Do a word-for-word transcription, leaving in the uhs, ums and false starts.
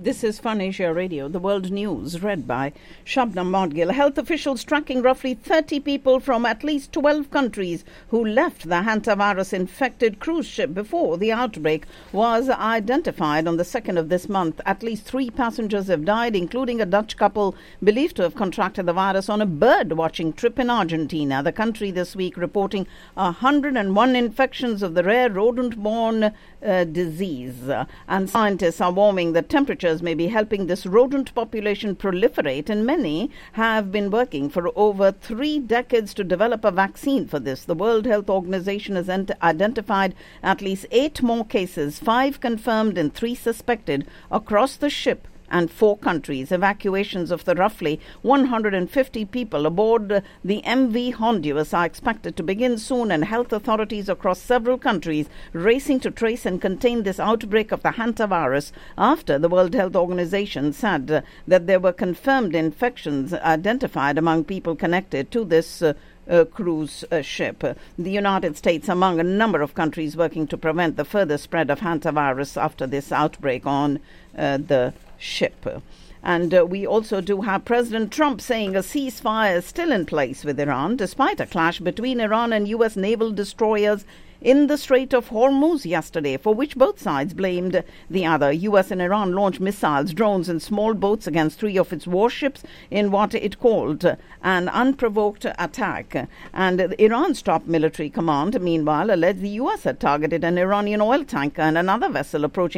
This is Fun Asia Radio, the world news, read by Shabnam Modgil. Health officials tracking roughly thirty people from at least twelve countries who left the hantavirus-infected cruise ship before the outbreak was identified on the second of this month. At least three passengers have died, including a Dutch couple believed to have contracted the virus on a bird-watching trip in Argentina. The country this week reporting one hundred one infections of the rare rodent-borne uh, disease. Uh, and scientists are warning that temperatures may be helping this rodent population proliferate, and many have been working for over three decades to develop a vaccine for this. The World Health Organization has ent- identified at least eight more cases, five confirmed and three suspected, across the ship and four countries. Evacuations of the roughly one hundred fifty people aboard the M V Honduras are expected to begin soon, and health authorities across several countries racing to trace and contain this outbreak of the hantavirus after the World Health Organization said uh, that there were confirmed infections identified among people connected to this uh, Uh, cruise uh, ship. Uh, the United States among a number of countries working to prevent the further spread of hantavirus after this outbreak on uh, the ship. And uh, we also do have President Trump saying a ceasefire is still in place with Iran, despite a clash between Iran and U S naval destroyers in the Strait of Hormuz yesterday, for which both sides blamed the other. U S and Iran launched missiles, drones and small boats against three of its warships in what it called an unprovoked attack. And Iran's top military command, meanwhile, alleged the U S had targeted an Iranian oil tanker and another vessel approaching